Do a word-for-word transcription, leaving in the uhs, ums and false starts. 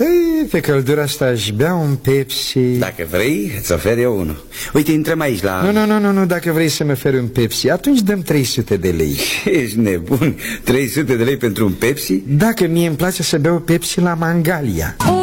Ei, pe căldura asta aș bea un Pepsi. Dacă vrei, îți ofer eu unul. Uite, intrăm aici la... Nu, nu, nu, nu, nu, dacă vrei să-mi oferi un Pepsi, atunci dăm trei sute de lei. Ești nebun? trei sute de lei pentru un Pepsi? Dacă mie îmi place să beau Pepsi la Mangalia.